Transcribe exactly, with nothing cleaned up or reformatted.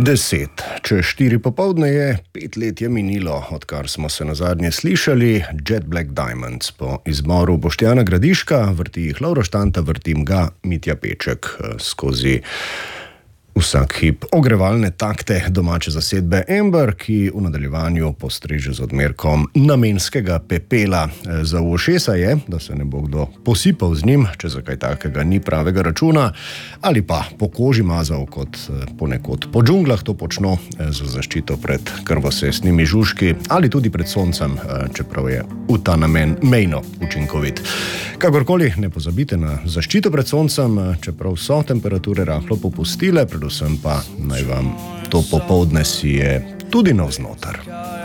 Deset. Čez štiri popoldne je, pet let je minilo, odkar smo se nazadnje slišali. Jet Black Diamonds po izboru Boštjana Gradiška, vrti jih Lovro Štanta, vrtim ga Mitja Peček skozi vsak hip ogrevalne takte domače zasedbe Ember, ki v nadaljevanju postreže z odmerkom namenskega pepela. Za ušesa je, da se ne bo kdo posipal z njim, če za kaj takega ni pravega računa, ali pa po koži mazal, kot ponekod po džunglah to počno, za zaščito pred krvosesnimi žužki ali tudi pred soncem, čeprav je v ta namen mejno učinkovit. Kakorkoli, ne pozabite na zaščito pred soncem, čeprav so temperature rahlo popustile, predvsem pa naj vam to popoldne si je tudi navznoter.